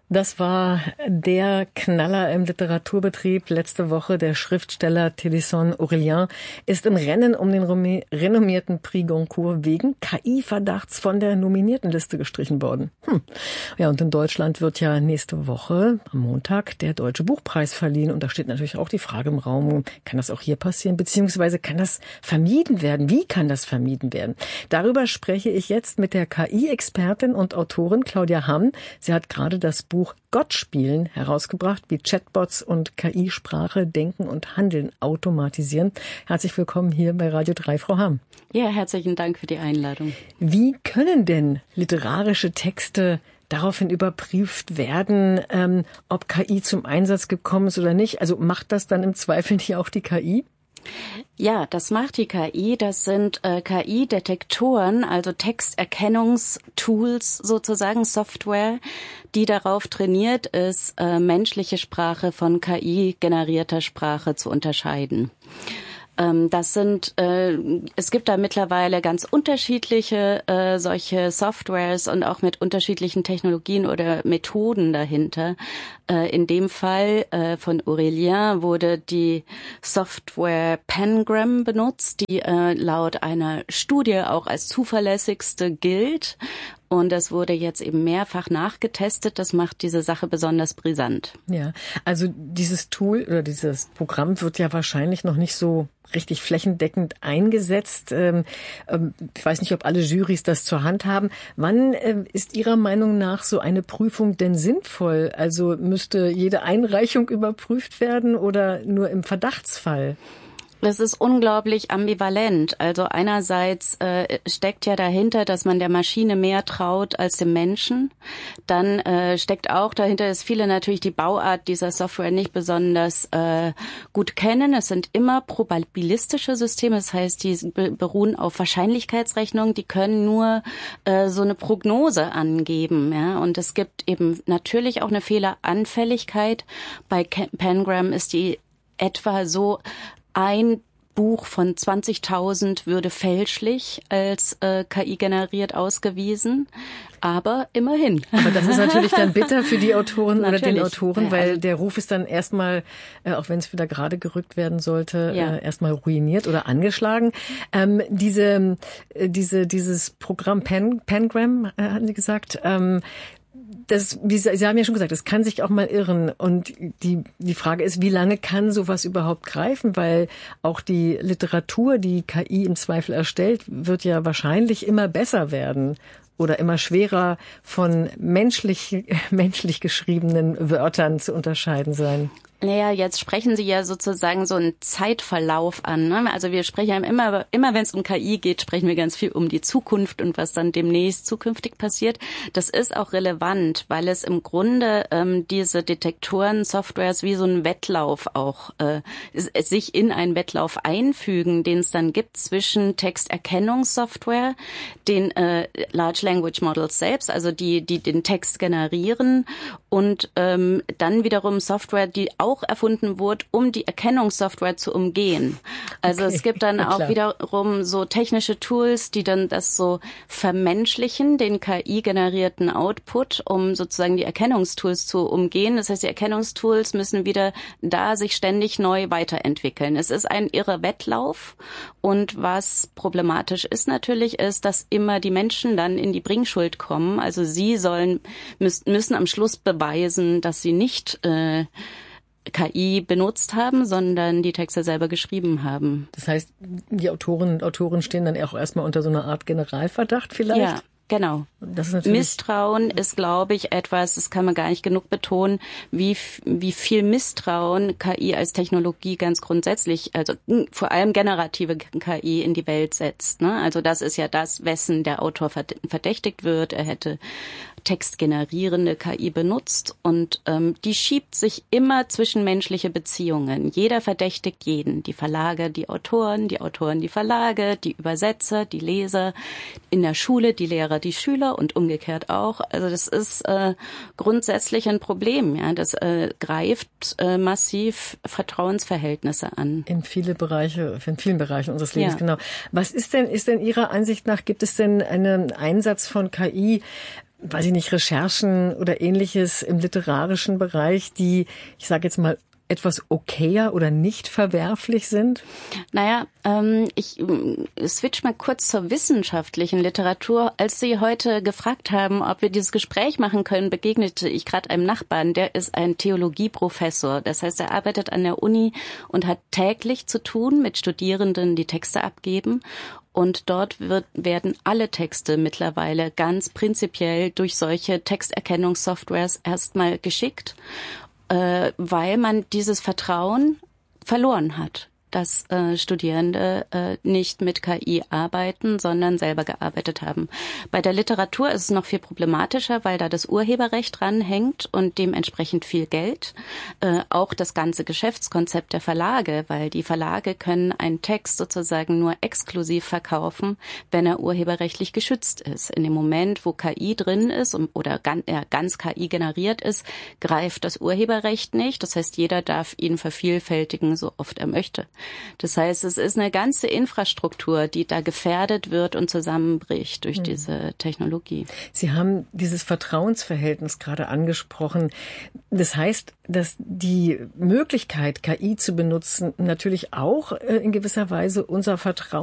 Das war der Knaller im Literaturbetrieb letzte Woche. Der Schriftsteller Téléson Aurélien ist im Rennen um den renommierten Prix Goncourt wegen KI-Verdachts von der Nominiertenliste gestrichen worden. Ja, und in Deutschland wird ja nächste Woche am Montag der Deutsche Buchpreis verliehen. Und da steht natürlich auch die Frage im Raum, kann das auch hier passieren? Beziehungsweise kann das vermieden werden? Wie kann das vermieden werden? Darüber spreche ich jetzt mit der KI-Expertin und Autorin Claudia Hamm. Sie hat gerade das Buch Gott spielen herausgebracht, wie Chatbots und KI-Sprache denken und handeln automatisieren. Herzlich willkommen hier bei Radio 3, Frau Hamm. Ja, herzlichen Dank für die Einladung. Wie können denn literarische Texte daraufhin überprüft werden, ob KI zum Einsatz gekommen ist oder nicht? Also macht das dann im Zweifel nicht auch die KI? Ja, das macht die KI. Das sind KI-Detektoren, also Texterkennungstools sozusagen, Software, die darauf trainiert ist, menschliche Sprache von KI-generierter Sprache zu unterscheiden. Es gibt da mittlerweile ganz unterschiedliche solche Softwares und auch mit unterschiedlichen Technologien oder Methoden dahinter. In dem Fall von Aurélien wurde die Software Pangram benutzt, die laut einer Studie auch als zuverlässigste gilt. Und das wurde jetzt eben mehrfach nachgetestet. Das macht diese Sache besonders brisant. Ja, also dieses Tool oder dieses Programm wird ja wahrscheinlich noch nicht so richtig flächendeckend eingesetzt. Ich weiß nicht, ob alle Jurys das zur Hand haben. Wann ist Ihrer Meinung nach so eine Prüfung denn sinnvoll? Also müsste jede Einreichung überprüft werden oder nur im Verdachtsfall? Das ist unglaublich ambivalent. Also einerseits steckt ja dahinter, dass man der Maschine mehr traut als dem Menschen. Dann steckt auch dahinter, dass viele natürlich die Bauart dieser Software nicht besonders gut kennen. Es sind immer probabilistische Systeme, das heißt, die beruhen auf Wahrscheinlichkeitsrechnungen. Die können nur so eine Prognose angeben. Ja? Und es gibt eben natürlich auch eine Fehleranfälligkeit. Bei Pangram ist die etwa so: ein Buch von 20.000 würde fälschlich als KI generiert ausgewiesen, aber immerhin. Aber das ist natürlich dann bitter für die Autoren oder den Autoren, weil der Ruf ist dann erstmal, auch wenn es wieder gerade gerückt werden sollte, erstmal ruiniert oder angeschlagen. Dieses Programm Pangram, hatten Sie gesagt, Sie haben ja schon gesagt, es kann sich auch mal irren. Und die Frage ist, wie lange kann sowas überhaupt greifen? Weil auch die Literatur, die KI im Zweifel erstellt, wird ja wahrscheinlich immer besser werden oder immer schwerer von menschlich geschriebenen Wörtern zu unterscheiden sein. Naja, jetzt sprechen Sie ja sozusagen so einen Zeitverlauf an. Ne? Also wir sprechen ja immer wenn es um KI geht, sprechen wir ganz viel um die Zukunft und was dann demnächst zukünftig passiert. Das ist auch relevant, weil es im Grunde diese Detektoren, Softwares wie so ein Wettlauf auch sich in einen Wettlauf einfügen, den es dann gibt zwischen Texterkennungssoftware, den Large Language Models selbst, also die den Text generieren, und dann wiederum Software, die auch erfunden wurde, um die Erkennungssoftware zu umgehen. Also es gibt dann auch wiederum so technische Tools, die dann das so vermenschlichen, den KI-generierten Output, um sozusagen die Erkennungstools zu umgehen. Das heißt, die Erkennungstools müssen wieder da sich ständig neu weiterentwickeln. Es ist ein irrer Wettlauf, und was problematisch ist natürlich, ist, dass immer die Menschen dann in die Bringschuld kommen. Also sie müssen am Schluss beweisen, dass sie nicht KI benutzt haben, sondern die Texte selber geschrieben haben. Das heißt, die Autorinnen und Autoren stehen dann auch erstmal unter so einer Art Generalverdacht vielleicht? Ja, genau. Das ist Misstrauen ist, glaube ich, etwas, das kann man gar nicht genug betonen, wie viel Misstrauen KI als Technologie ganz grundsätzlich, also vor allem generative KI, in die Welt setzt. Ne? Also das ist ja das, wessen der Autor verdächtigt wird. Er hätte textgenerierende KI benutzt, und die schiebt sich immer zwischen menschliche Beziehungen. Jeder verdächtigt jeden. Die Verlage, die Autoren die Verlage, die Übersetzer, die Leser, in der Schule die Lehrer, die Schüler und umgekehrt auch. Also das ist grundsätzlich ein Problem. Ja, das greift massiv Vertrauensverhältnisse an. In vielen Bereichen unseres Lebens, genau. Was ist denn Ihrer Ansicht nach, gibt es denn einen Einsatz von KI weiß ich nicht, Recherchen oder Ähnliches im literarischen Bereich, die, ich sage jetzt mal, etwas okayer oder nicht verwerflich sind? Naja, ich switch mal kurz zur wissenschaftlichen Literatur. Als Sie heute gefragt haben, ob wir dieses Gespräch machen können, begegnete ich gerade einem Nachbarn, der ist ein Theologieprofessor. Das heißt, er arbeitet an der Uni und hat täglich zu tun mit Studierenden, die Texte abgeben. Und dort werden alle Texte mittlerweile ganz prinzipiell durch solche Texterkennungssoftwares erstmal geschickt, weil man dieses Vertrauen verloren hat, dass Studierende nicht mit KI arbeiten, sondern selber gearbeitet haben. Bei der Literatur ist es noch viel problematischer, weil da das Urheberrecht dranhängt und dementsprechend viel Geld. Auch das ganze Geschäftskonzept der Verlage, weil die Verlage können einen Text sozusagen nur exklusiv verkaufen, wenn er urheberrechtlich geschützt ist. In dem Moment, wo KI drin ist oder ganz KI generiert ist, greift das Urheberrecht nicht. Das heißt, jeder darf ihn vervielfältigen, so oft er möchte. Das heißt, es ist eine ganze Infrastruktur, die da gefährdet wird und zusammenbricht durch diese Technologie. Sie haben dieses Vertrauensverhältnis gerade angesprochen. Das heißt, dass die Möglichkeit, KI zu benutzen, natürlich auch in gewisser Weise unser Vertrauen